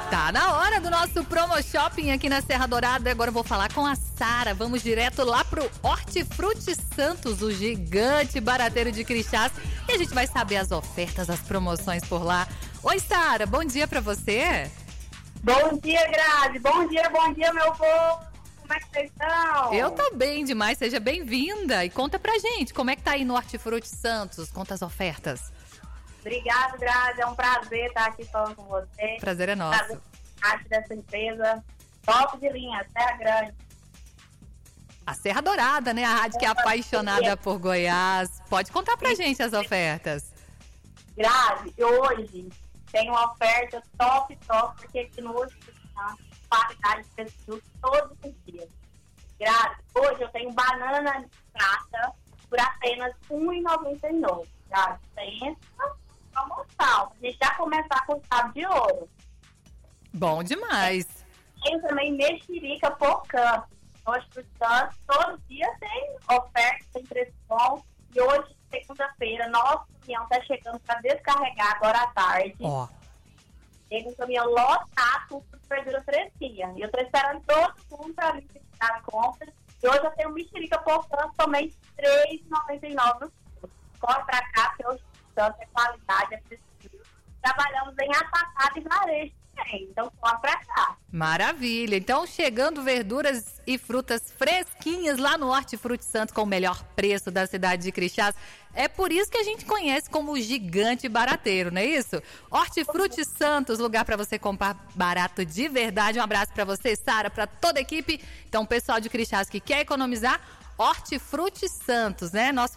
Tá na hora do nosso Promo Shopping aqui na Serra Dourada. Agora eu vou falar com a Sara. Vamos direto lá pro Hortifruti Santos, o gigante barateiro de Crixás. E a gente vai saber as ofertas, as promoções por lá. Oi, Sara, bom dia pra você. Bom dia, Grazi. Bom dia, meu povo. Como é que vocês estão? Eu tô bem demais, seja bem-vinda. E conta pra gente, como é que tá aí no Hortifruti Santos? Conta as ofertas. Obrigado, Grazi. É um prazer estar aqui falando com você. Prazer é nosso. Prazer parte dessa empresa top de linha, Serra Grande. A Serra Dourada, né? A rádio que é apaixonada por Goiás. Pode contar pra gente as ofertas. Grazi, hoje tem uma oferta top, porque aqui no Hortifruti qualidade de preço todos os dias. Grazi, hoje eu tenho banana prata por apenas R$ 1,99. Grazi, tem essa promoção. A gente já começar com o chave de ouro. Bom demais. Tem também mexerica pocã. Hoje, portanto, todo dia tem oferta, tem preço bom. E hoje, segunda-feira, nosso caminhão está chegando para descarregar agora à tarde. Ó. Tem um caminhão lotado com verdura fresquinha. E eu estou esperando todo mundo para vir visitar a compra. E hoje eu tenho mexerica pocã somente R$ 3,99. Corre para cá, que hoje, portanto, é qualidade, é preço. Trabalhamos em atacado e varejo também, então corre pra cá. Maravilha, então chegando verduras e frutas fresquinhas lá no Hortifruti Santos com o melhor preço da cidade de Crixás. É por isso que a gente conhece como o gigante barateiro, não é isso? Hortifruti Santos, lugar para você comprar barato de verdade. Um abraço para você, Sara, para toda a equipe. Então, o pessoal de Crixás que quer economizar, Hortifruti Santos, né? Nosso